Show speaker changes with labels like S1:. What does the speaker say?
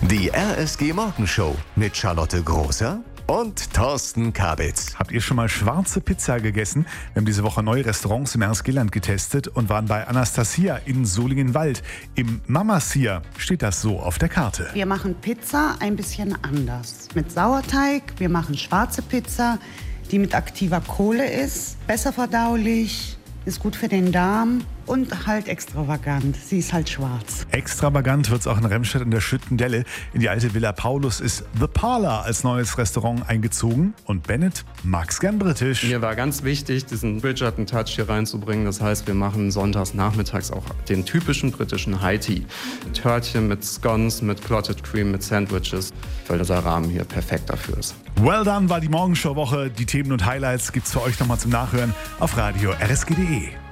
S1: Die RSG Morgenshow mit Charlotte Großer und Thorsten Kabitz.
S2: Habt ihr schon mal schwarze Pizza gegessen? Wir haben diese Woche neue Restaurants im RSG-Land getestet und waren bei Anastasia in Solingenwald. Im Mamasia steht das so auf der Karte.
S3: Wir machen Pizza ein bisschen anders. Mit Sauerteig, wir machen schwarze Pizza, die mit aktiver Kohle ist, besser verdaulich, ist gut für den Darm und halt extravagant. Sie ist halt schwarz.
S2: Extravagant wird es auch in Remscheid in der Schüttendelle. In die alte Villa Paulus ist The Parlour als neues Restaurant eingezogen. Und Bennett mag's gern britisch.
S4: Mir war ganz wichtig, diesen Bridgerton-Touch hier reinzubringen. Das heißt, wir machen sonntags nachmittags auch den typischen britischen High Tea. Mit Törtchen, mit Scones, mit Clotted Cream, mit Sandwiches, weil dieser Rahmen hier perfekt dafür ist.
S2: Well done war die Morgenshow-Woche. Die Themen und Highlights gibt's für euch nochmal zum Nachhören auf radio rsg.de.